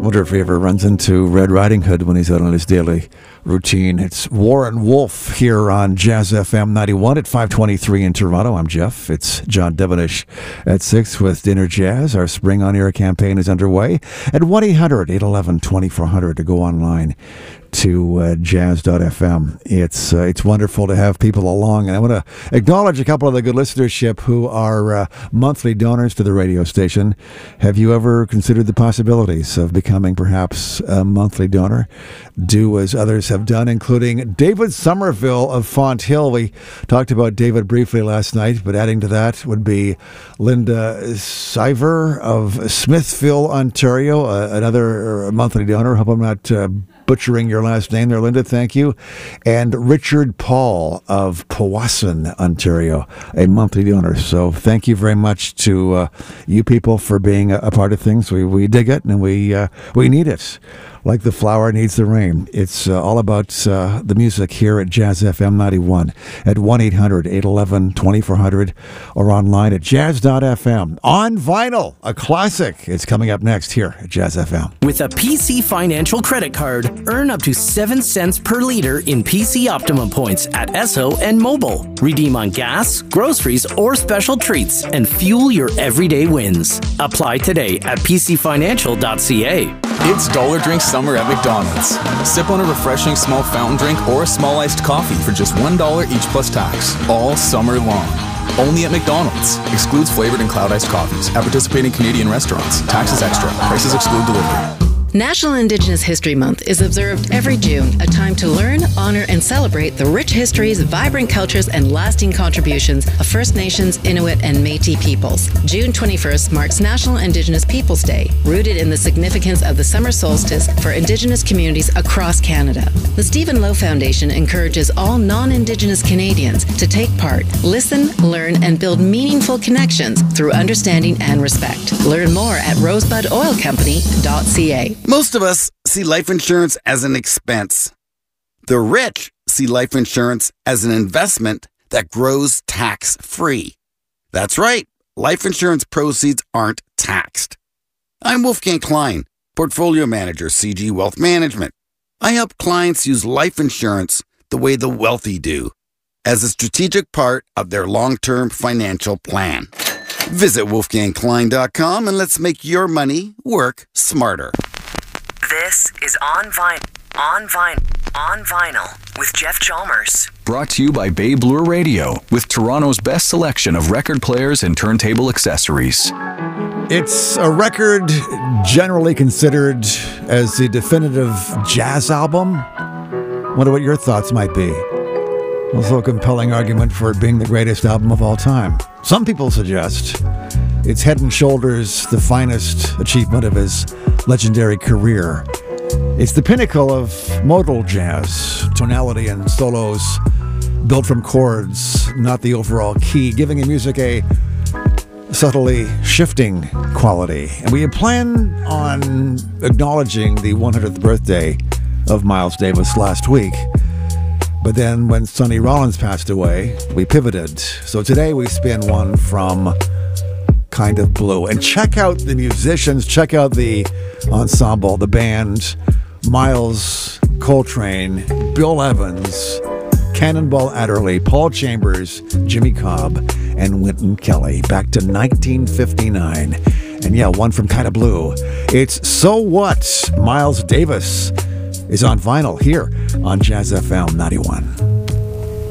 Wonder if he ever runs into Red Riding Hood when he's out on his daily routine. It's Warren Wolf here on Jazz FM 91 at 5:23 in Toronto. I'm Jeff. It's John Devonish at 6 with Dinner Jazz. Our Spring On Air campaign is underway at 1-800-811-2400 to go online to jazz.fm. It's wonderful to have people along, and I want to acknowledge a couple of the good listenership who are monthly donors to the radio station. Have you ever considered the possibilities of becoming perhaps a monthly donor? Do as others have done, including David Somerville of Font Hill. We talked about David briefly last night, but adding to that would be Linda Siver of Smithville, Ontario, another monthly donor. Hope I'm not butchering your last name there, Linda. Thank you. And Richard Paul of Powassan, Ontario, a monthly donor. So thank you very much to you people for being a part of things. We dig it, and we need it. Like the flower needs the rain. It's all about the music here at Jazz FM 91 at 1-800-811-2400 or online at jazz.fm. On vinyl, a classic. It's coming up next here at Jazz FM. With a PC Financial credit card, earn up to 7 cents per liter in PC Optimum points at Esso and Mobile. Redeem on gas, groceries, or special treats and fuel your everyday wins. Apply today at pcfinancial.ca. It's Dollar Drink Summer at McDonald's. Sip on a refreshing small fountain drink or a small iced coffee for just $1 each plus tax, all summer long. Only at McDonald's. Excludes flavored and cloud iced coffees at participating Canadian restaurants. Taxes extra. Prices exclude delivery. National Indigenous History Month is observed every June, a time to learn, honor, and celebrate the rich histories, vibrant cultures, and lasting contributions of First Nations, Inuit, and Métis peoples. June 21st marks National Indigenous Peoples Day, rooted in the significance of the summer solstice for Indigenous communities across Canada. The Stephen Lowe Foundation encourages all non-Indigenous Canadians to take part, listen, learn, and build meaningful connections through understanding and respect. Learn more at rosebudoilcompany.ca. Most of us see life insurance as an expense. The rich see life insurance as an investment that grows tax-free. That's right, life insurance proceeds aren't taxed. I'm Wolfgang Klein, Portfolio Manager, CG Wealth Management. I help clients use life insurance the way the wealthy do, as a strategic part of their long-term financial plan. Visit wolfgangklein.com and let's make your money work smarter. This is On Vinyl with Jeff Chalmers. Brought to you by Bay Bloor Radio, with Toronto's best selection of record players and turntable accessories. It's a record generally considered as the definitive jazz album. Wonder what your thoughts might be. Also a compelling argument for it being the greatest album of all time. Some people suggest it's head and shoulders the finest achievement of his legendary career. It's the pinnacle of modal jazz, tonality and solos built from chords, not the overall key, giving the music a subtly shifting quality. And we had planned on acknowledging the 100th birthday of Miles Davis last week. But then when Sonny Rollins passed away, we pivoted. So today we spin one from Kind of Blue. And check out the musicians, check out the ensemble, the band: Miles Coltrane, Bill Evans, Cannonball Adderley, Paul Chambers, Jimmy Cobb, and Wynton Kelly. Back to 1959. And yeah, one from Kind of Blue. It's So What? Miles Davis is on vinyl here on Jazz FM 91.